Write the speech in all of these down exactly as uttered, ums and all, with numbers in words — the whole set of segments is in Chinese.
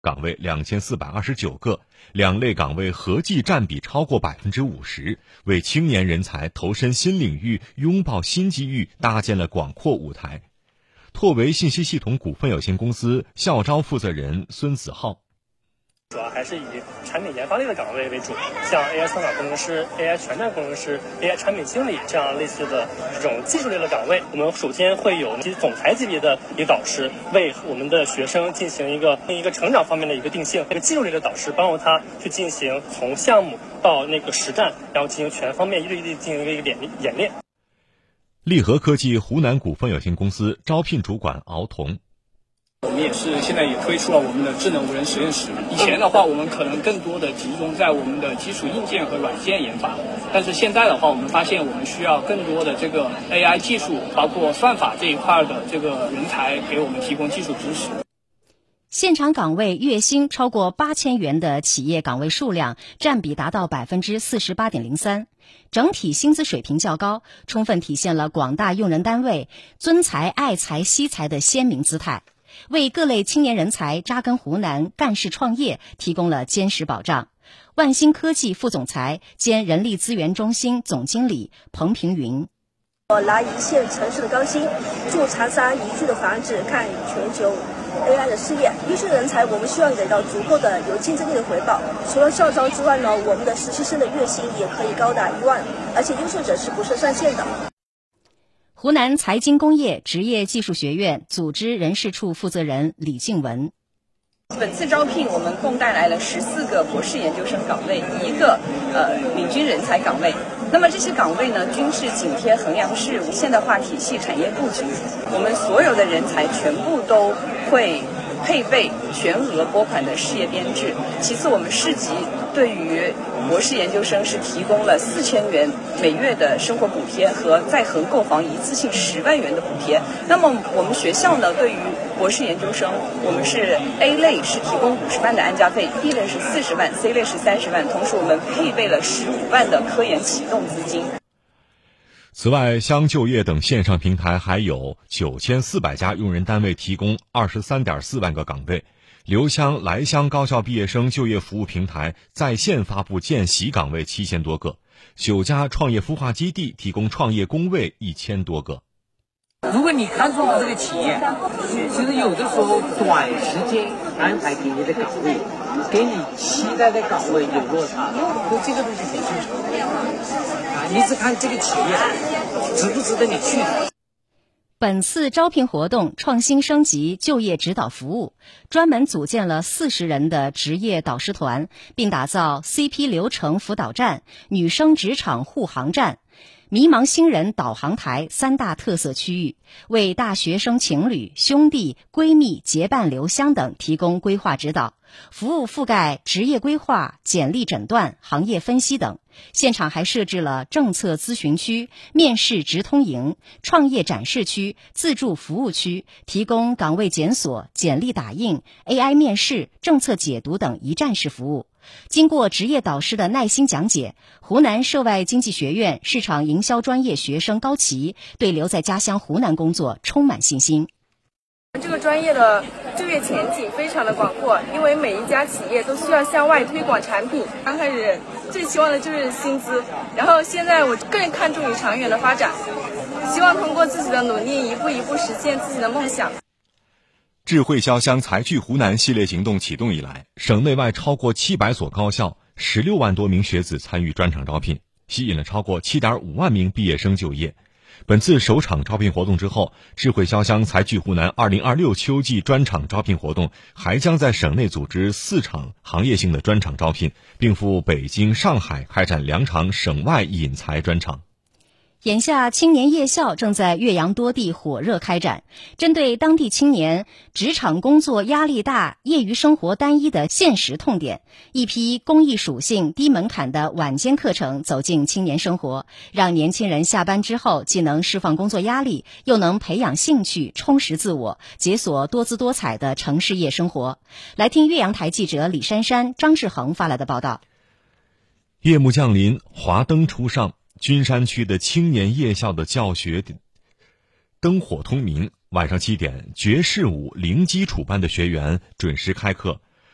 岗位两千四百二十九个，两类岗位合计占比超过百分之五十，为青年人才投身新领域、拥抱新机遇搭建了广阔舞台。拓维信息系统股份有限公司校招负责人孙子浩。 主要还是以产品研发类的岗位为主，像 A I 算法工程师、A I 全站工程师、A I 产品经理这样类似的这种技术类的岗位。我们首先会有总裁级别的一个导师，为我们的学生进行一个一个成长方面的一个定性。这个技术类的导师帮助他去进行从项目到那个实战，然后进行全方面一对一的进行一个演演练。 利和科技湖南股份有限公司招聘主管敖彤。 我们也是现在也推出了我们的智能无人实验室。以前的话，我们可能更多的集中在我们的基础硬件和软件研发，但是现在的话，我们发现我们需要更多的这个 A I 技术，包括算法这一块的这个人才给我们提供技术支持。 现场岗位月薪超过八千元的企业岗位数量占比达到百分之四十八点零三，整体薪资水平较高，充分体现了广大用人单位尊才爱才惜才的鲜明姿态，为各类青年人才扎根湖南干事创业提供了坚实保障。万兴科技副总裁兼人力资源中心总经理彭平云： 我拿一线城市的高薪，筑长沙宜居的房子，看全球 A I 的事业。优秀人才我们希望给到足够的有竞争力的回报。除了校招之外呢，我们的实习生的月薪也可以高达一万，而且优秀者是不设上限的。 湖南财经工业职业技术学院组织人事处负责人李静文： 本次招聘我们共带来了十四个博士研究生岗位，一个呃领军人才岗位。那么这些岗位呢，均是紧贴衡阳市现代化体系产业布局，我们所有的人才全部都会配备全额拨款的事业编制。其次，我们市级对于博士研究生是提供了四千元每月的生活补贴和在衡购房一次性十万元的补贴。那么我们学校呢，对于博士研究生，我们是 A 类是提供五十万的安家费， B 类是四十万， C 类是三十万，同时我们配备了十五万的科研启动资金。 此外，乡就业等线上平台还有九千四百家用人单位提供二十三点四万个岗位。刘乡、来乡高校毕业生就业服务平台在线发布见习岗位七千多个，九家创业孵化基地提供创业工位一千多个。 如果你看中了这个企业，其实有的时候短时间安排给你的岗位，给你期待的岗位有落差，所以这个东西很正常啊。你只看这个企业值不值得你去。 本次招聘活动创新升级就业指导服务，专门组建了四十人的职业导师团，并打造 C P 流程辅导站、女生职场护航站、迷茫新人导航台三大特色区域，为大学生情侣、兄弟、闺蜜结伴留乡等提供规划指导。服务覆盖职业规划、简历诊断、行业分析等。现场还设置了政策咨询区、面试直通营、创业展示区、自助服务区，提供岗位检索、简历打印、A I 面试、政策解读等一站式服务。经过职业导师的耐心讲解，湖南涉外经济学院市场营销专业学生高奇对留在家乡湖南工作充满信心。 这个专业的就业前景非常的广阔，因为每一家企业都需要向外推广产品。刚开始最希望的就是薪资，然后现在我更看重于长远的发展，希望通过自己的努力一步一步实现自己的梦想。 智慧潇湘财聚湖南系列行动启动以来，省内外超过七百所高校、十六万多名学子参与专场招聘，吸引了超过 七点五万名毕业生就业。本次首场招聘活动之后，智慧潇湘财聚湖南二零二六秋季专场招聘活动还将在省内组织四场行业性的专场招聘，并赴北京、上海开展两场省外引才专场。 眼下青年夜校正在岳阳多地火热开展，针对当地青年职场工作压力大、业余生活单一的现实痛点，一批公益属性、低门槛的晚间课程走进青年生活，让年轻人下班之后既能释放工作压力，又能培养兴趣、充实自我，解锁多姿多彩的城市夜生活。来听岳阳台记者李珊珊、张志恒发来的报道。 夜幕降临，华灯初上，君山区的青年夜校的教学灯火通明，晚上七点，爵士舞零基础班的学员准时开课。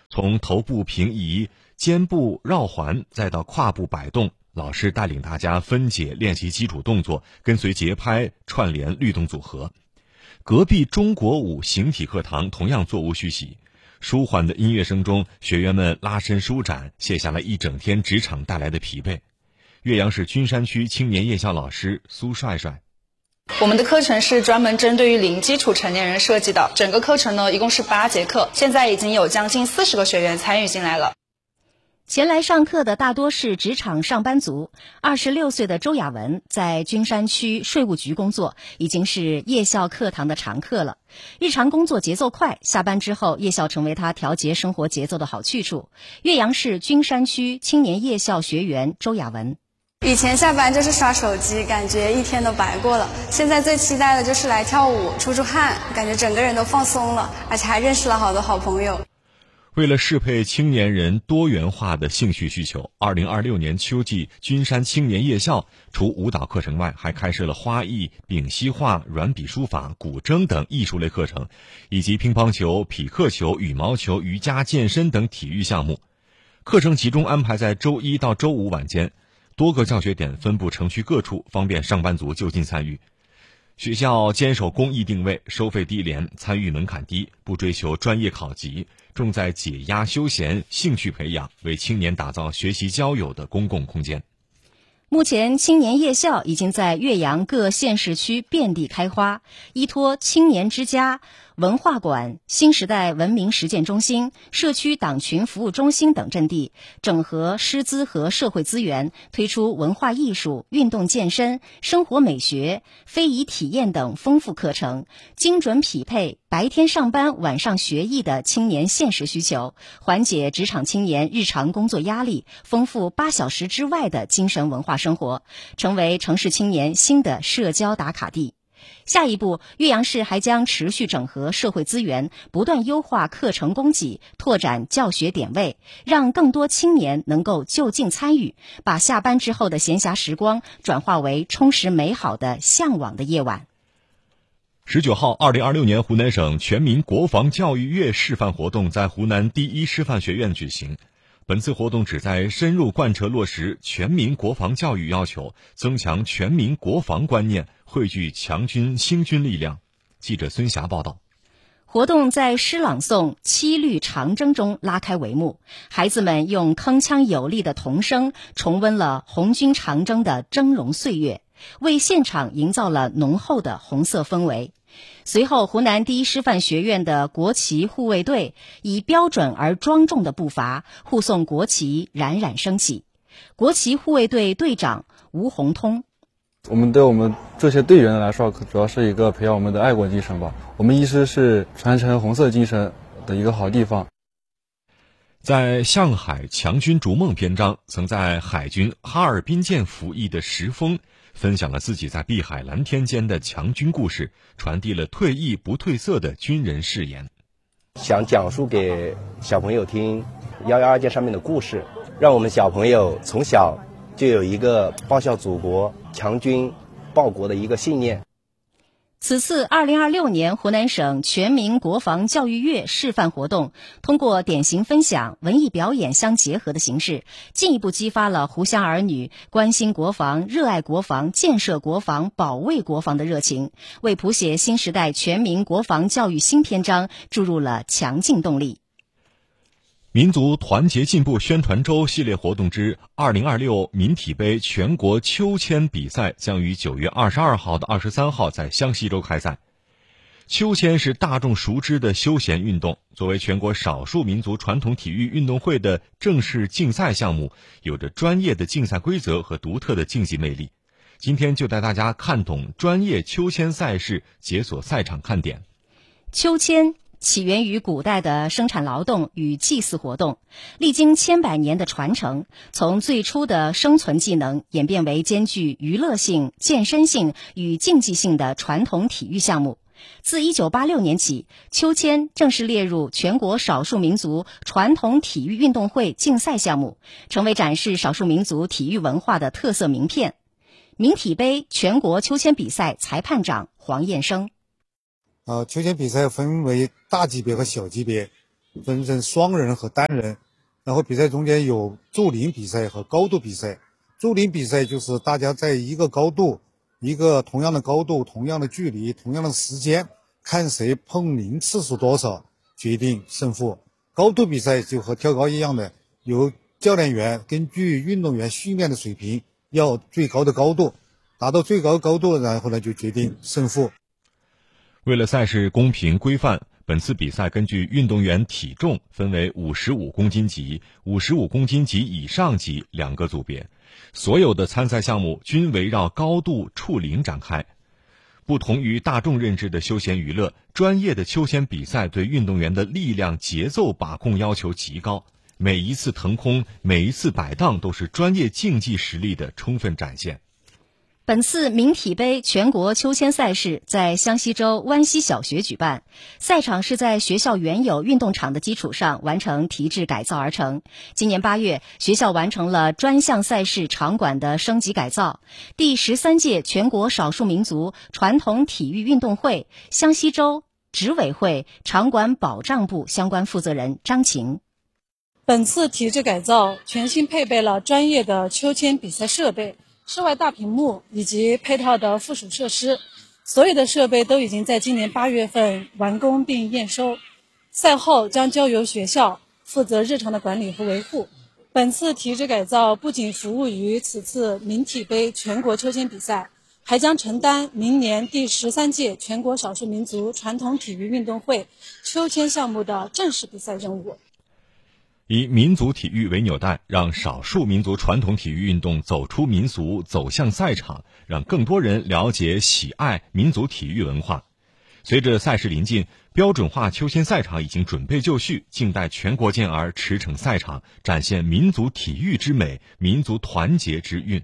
从头部平移、肩部绕环，再到胯部摆动，老师带领大家分解练习基础动作，跟随节拍串联律动组合。隔壁中国舞形体课堂同样座无虚席，舒缓的音乐声中，学员们拉伸舒展，卸下了一整天职场带来的疲惫。岳阳市君山区青年夜校老师苏帅帅， 我们的课程是专门针对于零基础成年人设计的，整个课程呢一共是八节课，现在已经有将近四十个学员参与进来了。 前来上课的大多是职场上班族。二十六岁的周雅文在君山区税务局工作，已经是夜校课堂的常客了。日常工作节奏快，下班之后夜校成为他调节生活节奏的好去处。岳阳市君山区青年夜校学员周雅文， 以前下班就是刷手机，感觉一天都白过了。现在最期待的就是来跳舞出出汗，感觉整个人都放松了，而且还认识了好多好朋友。 为了适配青年人多元化的兴趣需求，二零二六年秋季君山青年夜校除舞蹈课程外，还开设了花艺、丙烯画、软笔书法、古筝等艺术类课程，以及乒乓球、匹克球、羽毛球、瑜伽、健身等体育项目。课程集中安排在周一到周五晚间，多个教学点分布城区各处，方便上班族就近参与。学校坚守公益定位，收费低廉，参与门槛低，不追求专业考级，重在解压休闲、兴趣培养，为青年打造学习交友的公共空间。 目前青年夜校已经在岳阳各县市区遍地开花，依托青年之家、文化馆、新时代文明实践中心、社区党群服务中心等阵地，整合师资和社会资源，推出文化艺术、运动健身、生活美学、非遗体验等丰富课程，精准匹配白天上班晚上学艺的青年现实需求，缓解职场青年日常工作压力，丰富八小时之外的精神文化生活，成为城市青年新的社交打卡地。下一步，岳阳市还将持续整合社会资源，不断优化课程供给，拓展教学点位，让更多青年能够就近参与，把下班之后的闲暇时光转化为充实美好的向往的夜晚。 十九号，二零二六年湖南省全民国防教育月示范活动在湖南第一师范学院举行。本次活动旨在深入贯彻落实全民国防教育要求，增强全民国防观念，汇聚强军兴军力量。记者孙霞报道。 活动在诗朗诵《七律长征》中拉开帷幕，孩子们用铿锵有力的童声重温了红军长征的峥嵘岁月，为现场营造了浓厚的红色氛围。随后，湖南第一师范学院的国旗护卫队以标准而庄重的步伐护送国旗冉冉升起。国旗护卫队队长吴洪通， 我们对我们这些队员来说，主要是一个培养我们的爱国精神吧。我们一师是传承红色精神的一个好地方。 在向海强军逐梦篇章，曾在海军哈尔滨舰服役的石峰分享了自己在碧海蓝天间的强军故事，传递了退役不褪色的军人誓言。 想讲述给小朋友听一一二舰上面的故事，让我们小朋友从小就有一个报效祖国、强军报国的一个信念。 此次二零二六年湖南省全民国防教育月示范活动，通过典型分享、文艺表演相结合的形式，进一步激发了湖湘儿女关心国防、热爱国防、建设国防、保卫国防的热情，为谱写新时代全民国防教育新篇章注入了强劲动力。 民族团结进步宣传周系列活动之二零二六民体杯全国秋千比赛将于九月二十二号到二十三号在湘西州开赛。秋千是大众熟知的休闲运动，作为全国少数民族传统体育运动会的正式竞赛项目，有着专业的竞赛规则和独特的竞技魅力。今天就带大家看懂专业秋千赛事，解锁赛场看点。 秋千起源于古代的生产劳动与祭祀活动，历经千百年的传承，从最初的生存技能演变为兼具娱乐性、健身性与竞技性的传统体育项目。自一九八六年起，秋千正式列入全国少数民族传统体育运动会竞赛项目，成为展示少数民族体育文化的特色名片。民体杯全国秋千比赛裁判长黄彦生。 呃，秋千比赛分为大级别和小级别。 分成双人和单人，然后比赛中间有柱龄比赛和高度比赛。柱龄比赛就是大家在一个高度，一个同样的高度、同样的距离、同样的时间，看谁碰铃次数多少，决定胜负。高度比赛就和跳高一样的，由教练员根据运动员训练的水平，要最高的高度，达到最高高度，然后呢就决定胜负。 为了赛事公平规范，本次比赛根据运动员体重分为五十五公斤级、五十五公斤级以上级两个组别，所有的参赛项目均围绕高度触龄展开。不同于大众认知的休闲娱乐，专业的秋千比赛对运动员的力量、节奏把控要求极高，每一次腾空，每一次摆荡都是专业竞技实力的充分展现。 本次民体杯全国秋千赛事在湘西州湾西小学举办，赛场是在学校原有运动场的基础上完成提质改造而成。今年八月，学校完成了专项赛事场馆的升级改造。第十三届全国少数民族传统体育运动会湘西州执委会场馆保障部相关负责人张晴。 本次提质改造全新配备了专业的秋千比赛设备、室外大屏幕以及配套的附属设施，所有的设备都已经在今年八月份完工并验收，赛后将交由学校负责日常的管理和维护。本次提质改造不仅服务于此次民体杯全国秋千比赛，还将承担明年第十三届全国少数民族传统体育运动会秋千项目的正式比赛任务。 以民族体育为纽带，让少数民族传统体育运动走出民俗，走向赛场，让更多人了解喜爱民族体育文化。随着赛事临近，标准化秋千赛场已经准备就绪，静待全国健儿驰骋赛场，展现民族体育之美，民族团结之韵。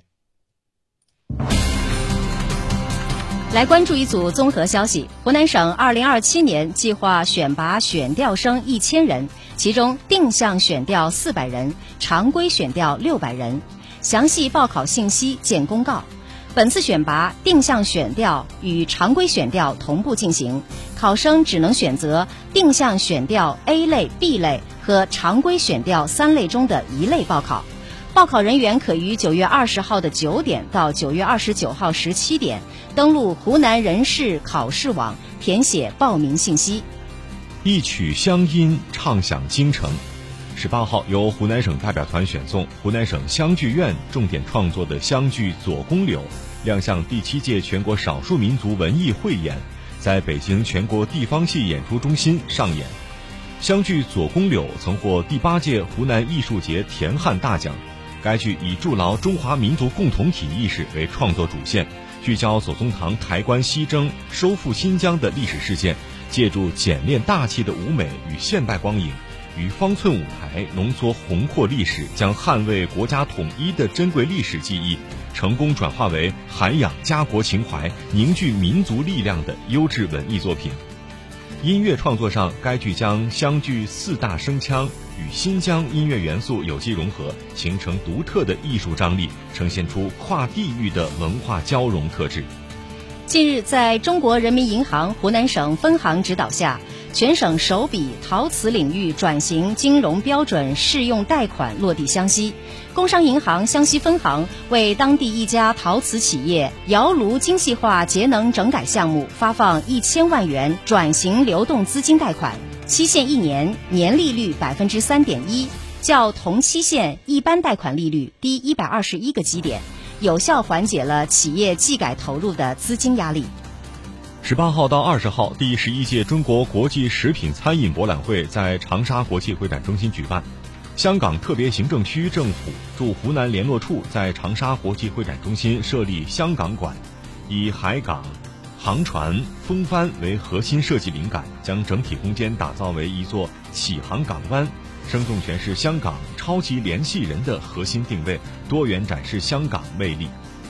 来关注一组综合消息。湖南省二零二七年计划选拔选调生一千人，其中定向选调四百人，常规选调六百人。详细报考信息见公告。本次选拔定向选调与常规选调同步进行，考生只能选择定向选调 A 类、B 类和常规选调三类中的一类报考。报考人员可于九月二十号的九点到九月二十九号十七点登录湖南人事考试网填写报名信息。 一曲乡音唱响京城。十八号由湖南省代表团选送，湖南省湘剧院重点创作的湘剧《左公柳》亮相第七届全国少数民族文艺汇演，在北京全国地方戏演出中心上演。湘剧《左公柳》曾获第八届湖南艺术节田汉大奖。该剧以筑牢中华民族共同体意识为创作主线，聚焦左宗棠抬棺西征、收复新疆的历史事件，借助简练大气的舞美与现代光影，于方寸舞台浓缩宏阔历史，将捍卫国家统一的珍贵历史记忆成功转化为涵养家国情怀、凝聚民族力量的优质文艺作品。音乐创作上，该剧将湘剧四大声腔与新疆音乐元素有机融合，形成独特的艺术张力，呈现出跨地域的文化交融特质。 近日，在中国人民银行湖南省分行指导下，全省首笔陶瓷领域转型金融标准适用贷款落地湘西。工商银行湘西分行为当地一家陶瓷企业窑炉精细化节能整改项目发放一千万元转型流动资金贷款，期限一年，年利率百分之三点一，较同期限一般贷款利率低一百二十一个基点，有效缓解了企业技改投入的资金压力。 十八号到二十号，第十一届中国国际食品餐饮博览会在长沙国际会展中心举办。香港特别行政区政府驻湖南联络处在长沙国际会展中心设立香港馆，以海港、航船、风帆为核心设计灵感，将整体空间打造为一座启航港湾，生动诠释香港超级联系人的核心定位，多元展示香港魅力。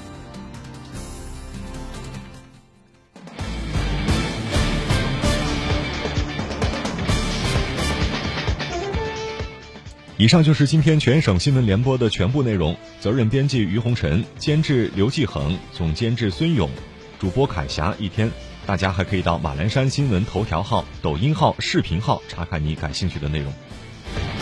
以上就是今天全省新闻联播的全部内容，责任编辑于红尘，监制刘继恒，总监制孙勇，主播凯霞一天。 大家还可以到马栏山新闻头条号、抖音号、视频号查看你感兴趣的内容。